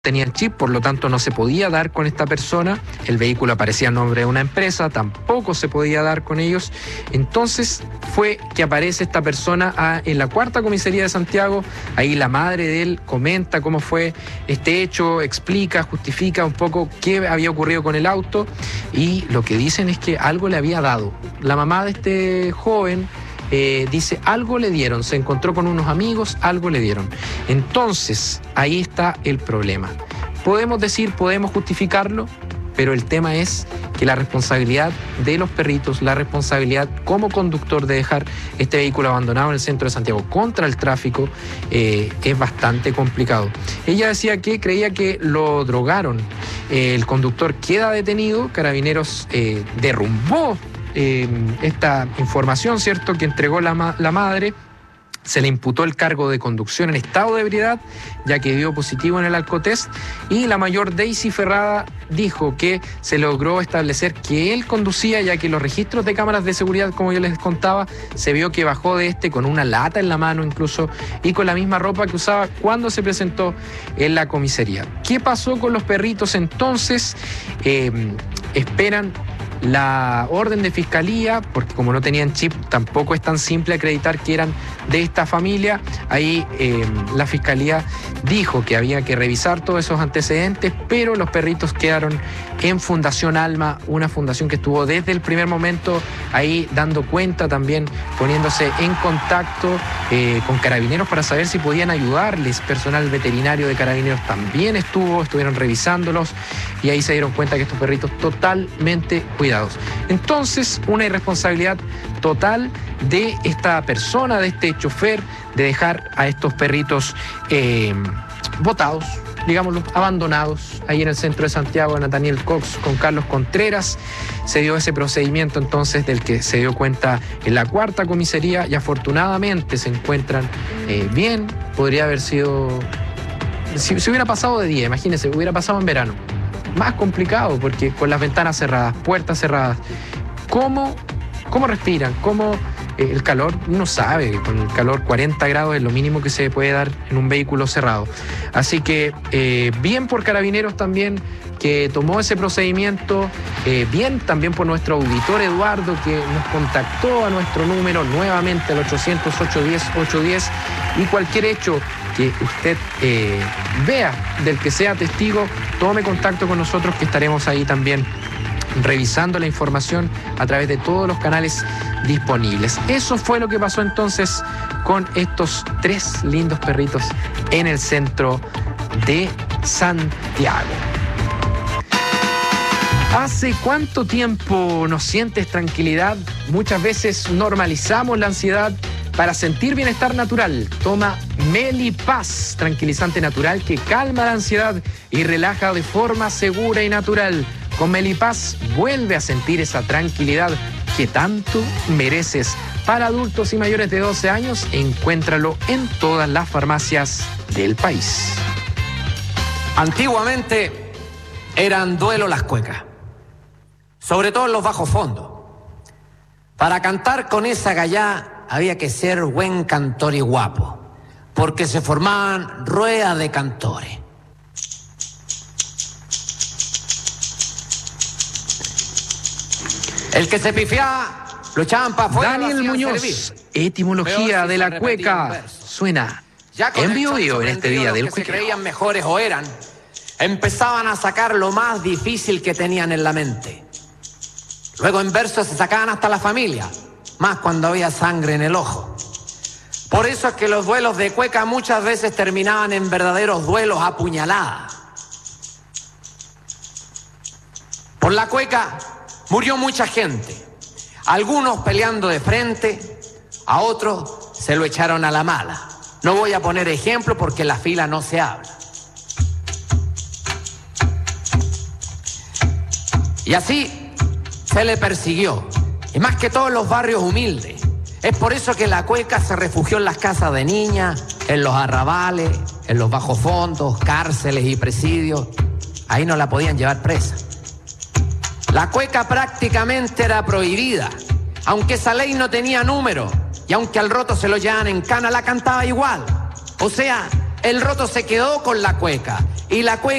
tenían chip, por lo tanto no se podía dar con esta persona. El vehículo aparecía a nombre de una empresa, tampoco se podía dar con ellos. Entonces fue que aparece esta persona en la cuarta comisaría de Santiago. Ahí la madre de él comenta cómo fue este hecho, explica, justifica un poco qué había ocurrido con el auto, y lo que dicen es que algo le había dado. La mamá de este joven dice, algo le dieron, se encontró con unos amigos, algo le dieron. Entonces, ahí está el problema. Podemos decir, podemos justificarlo, pero el tema es que la responsabilidad de los perritos, la responsabilidad como conductor de dejar este vehículo abandonado en el centro de Santiago contra el tráfico es bastante complicado. Ella decía que creía que lo drogaron. El conductor queda detenido, Carabineros derrumbó esta información, ¿cierto?, que entregó la madre. Se le imputó el cargo de conducción en estado de ebriedad, ya que dio positivo en el alcotest, y la mayor Daisy Ferrada dijo que se logró establecer que él conducía, ya que los registros de cámaras de seguridad, como yo les contaba, se vio que bajó de con una lata en la mano incluso, y con la misma ropa que usaba cuando se presentó en la comisaría. ¿Qué pasó con los perritos entonces? Esperan la orden de fiscalía, porque como no tenían chip, tampoco es tan simple acreditar que eran de esta familia. Ahí la fiscalía dijo que había que revisar todos esos antecedentes, pero los perritos quedaron en Fundación Alma, una fundación que estuvo desde el primer momento ahí dando cuenta, también poniéndose en contacto con Carabineros para saber si podían ayudarles. Personal veterinario de Carabineros también estuvieron revisándolos, y ahí se dieron cuenta que estos perritos totalmente cuidados. Entonces, una irresponsabilidad total de esta persona, de este chofer, de dejar a estos perritos botados, digámoslo, abandonados, ahí en el centro de Santiago. Nathaniel Cox con Carlos Contreras. Se dio ese procedimiento entonces del que se dio cuenta en la cuarta comisaría, y afortunadamente se encuentran bien. Podría haber sido, si hubiera pasado de día, imagínense, hubiera pasado en verano, más complicado, porque con las ventanas cerradas, puertas cerradas, ¿cómo respiran? ¿Cómo el calor? Uno sabe que con el calor 40 grados es lo mínimo que se puede dar en un vehículo cerrado. Así que bien por Carabineros también, que tomó ese procedimiento, bien también por nuestro auditor Eduardo, que nos contactó a nuestro número nuevamente al 800-810-810, y cualquier hecho que usted vea, del que sea testigo, tome contacto con nosotros, que estaremos ahí también revisando la información a través de todos los canales disponibles. Eso fue lo que pasó entonces con estos 3 lindos perritos en el centro de Santiago. ¿Hace cuánto tiempo no sientes tranquilidad? Muchas veces normalizamos la ansiedad para sentir bienestar natural. Toma Melipaz, tranquilizante natural que calma la ansiedad y relaja de forma segura y natural. Con Melipaz vuelve a sentir esa tranquilidad que tanto mereces. Para adultos y mayores de 12 años, encuéntralo en todas las farmacias del país. Antiguamente eran duelo las cuecas, sobre todo en los bajos fondos. Para cantar con esa gallá había que ser buen cantor y guapo, porque se formaban ruedas de cantores. El que se pifiaba lo echaban para afuera. Daniel Muñoz, etimología de la cueca, suena en vivo en este día del cuequeo. Se creían mejores o eran, empezaban a sacar lo más difícil que tenían en la mente. Luego en versos se sacaban hasta la familia, más cuando había sangre en el ojo. Por eso es que los duelos de cueca muchas veces terminaban en verdaderos duelos a puñaladas. Por la cueca murió mucha gente, algunos peleando de frente, a otros se lo echaron a la mala. No voy a poner ejemplo porque en la fila no se habla. Y así se le persiguió, y más que todo en los barrios humildes. Es por eso que la cueca se refugió en las casas de niñas, en los arrabales, en los bajos fondos, cárceles y presidios. Ahí no la podían llevar presa. La cueca prácticamente era prohibida, aunque esa ley no tenía número, y aunque al roto se lo llevaban en cana, la cantaba igual. O sea, el roto se quedó con la cueca Y la cueca